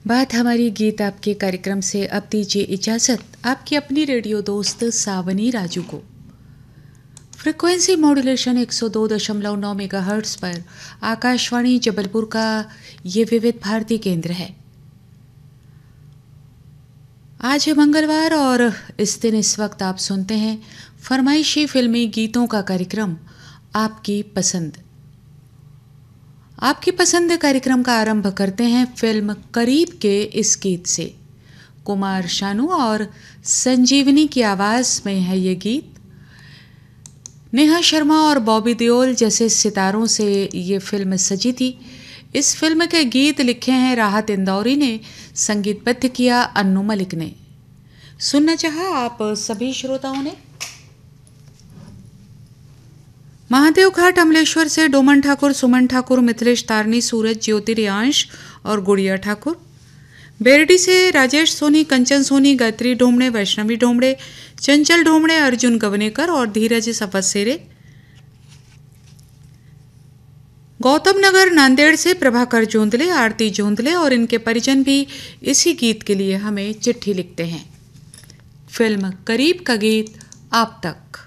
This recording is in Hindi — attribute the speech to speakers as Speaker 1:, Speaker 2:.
Speaker 1: बात हमारी गीत आपके कार्यक्रम से अब दीजिए इजाज़त आपकी अपनी रेडियो दोस्त सावनी राजू को। फ्रिक्वेंसी मॉड्यूलेशन 102.9 मेगाहर्ट्ज़ पर आकाशवाणी जबलपुर का ये विविध भारती केंद्र है। आज है मंगलवार और इस दिन इस वक्त आप सुनते हैं फरमाइशी फिल्मी गीतों का कार्यक्रम आपकी पसंद। आपकी पसंद कार्यक्रम का आरंभ करते हैं फिल्म करीब के इस गीत से। कुमार शानू और संजीवनी की आवाज़ में है ये गीत। नेहा शर्मा और बॉबी देओल जैसे सितारों से ये फिल्म सजी थी। इस फिल्म के गीत लिखे हैं राहत इंदौरी ने, संगीतबद्ध किया अन्नू मलिक ने। सुनना चाहा आप सभी श्रोताओं ने। महादेव घाट अमलेश्वर से डोमन ठाकुर, सुमन ठाकुर, मिथिलेश तारनी, सूरज, ज्योति, रियांश और गुड़िया ठाकुर। बेरडी से राजेश सोनी, कंचन सोनी, गायत्री ढोमड़े, वैष्णवी ढोमड़े, चंचल ढोमड़े, अर्जुन गवनेकर और धीरज सपसेरे। गौतम नगर नांदेड़ से प्रभाकर जोंदले, आरती जोंदले और इनके परिजन भी इसी गीत के लिए हमें चिट्ठी लिखते हैं। फिल्म करीब का गीत आप तक।